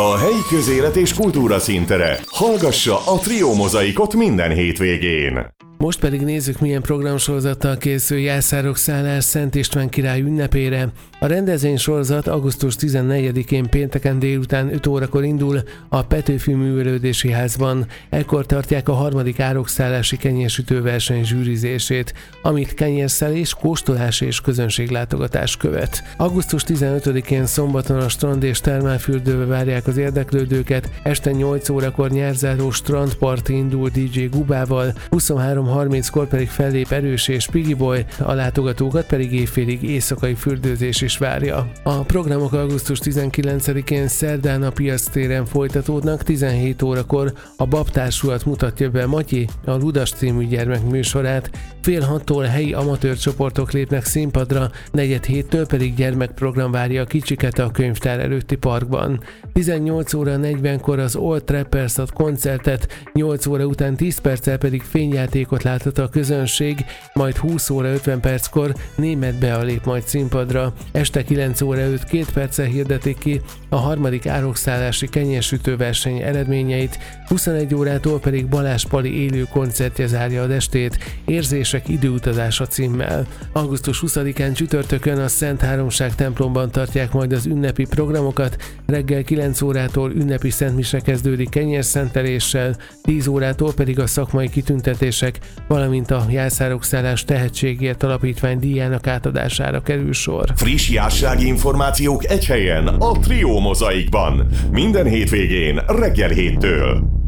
A helyi közélet és kultúra színtere. Hallgassa a Trio Mozaikot minden hétvégén. Most pedig nézzük, milyen programsorozattal készül Jászárok szállás Szent István király ünnepére. A rendezvénysorozat augusztus 14-én pénteken délután 5 órakor indul a Petőfi Művelődési Házban. Ekkor tartják a harmadik árokszállási kenyérsütő verseny zsűrizését, amit kenyérszelés, kóstolás és közönséglátogatás követ. Augusztus 15-én szombaton a strand és termálfürdőbe várják az érdeklődőket, este 8 órakor nyárzáró strandparti indul DJ Gubával, 23:30-kor pedig fellép Erős és Piggy Boy, a látogatókat pedig éjfélig éjszakai fürdőzés is várja. A programok augusztus 19-én szerdán a Piactéren folytatódnak, 17 órakor a Babtársulat mutatja be Matyi, a Ludas című gyermekműsorát, fél 6-tól helyi amatőr csoportok lépnek színpadra, 4:30-től pedig gyermekprogram várja a kicsiket a könyvtár előtti parkban. 18 óra 40-kor az Old Trappers ad koncertet, 8 óra után 10 perccel pedig fényjátékot láthat a közönség, majd 20 óra 50 perckor Németh Bea lép majd színpadra. Este 9 óra 2 perccel hirdetik ki a harmadik árokszállási kenyérsütő verseny eredményeit, 21 órától pedig Balázs Pali élő koncertje zárja az estét, Érzések időutazása címmel. Augusztus 20-án csütörtökön a Szent Háromság templomban tartják majd az ünnepi programokat, reggel 9 órától ünnepi szentmise kezdődik kenyérszenteléssel, 10 órától pedig a szakmai kitüntetések, valamint a Jászárok szállás tehetségért alapítvány díjának átadására kerül sor. Friss jársági információk egy helyen, a Trio Mozaikban. Minden hétvégén reggel 7-től.